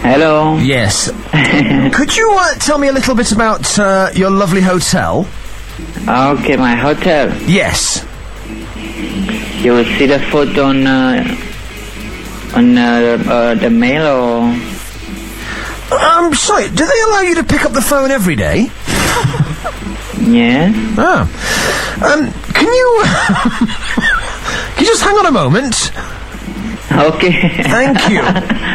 Hello. Yes. Could you tell me a little bit about your lovely hotel? Okay, my hotel. Yes. You will see the photo on the mail or... I'm sorry, do they allow you to pick up the phone every day? Yeah. Ah. Can you... Can you just hang on a moment? Okay. Thank you.